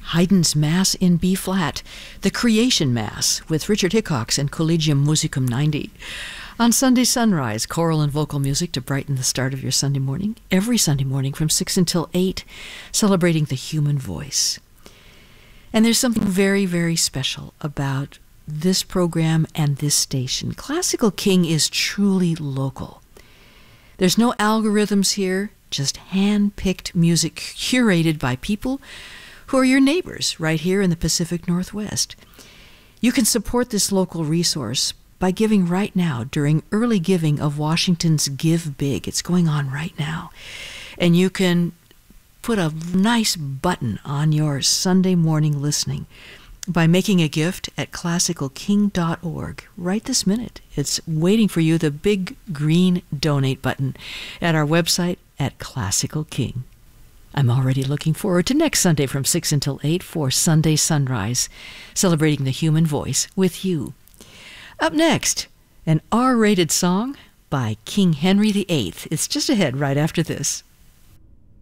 Haydn's Mass in B-flat, the Creation Mass with Richard Hickox and Collegium Musicum 90. On Sunday Sunrise, choral and vocal music to brighten the start of your Sunday morning, every Sunday morning from 6 until 8, celebrating the human voice. And there's something very, very special about this program and this station. Classical King is truly local. There's no algorithms here, just hand-picked music curated by people who are your neighbors right here in the Pacific Northwest. You can support this local resource by giving right now during early giving of Washington's Give Big. It's going on right now. And you can put a nice button on your Sunday morning listening by making a gift at classicalking.org right this minute. It's waiting for you, the big green donate button at our website at Classical King. I'm already looking forward to next Sunday from 6 until 8 for Sunday Sunrise, celebrating the human voice with you. Up next, an R-rated song by King Henry VIII. It's just ahead right after this.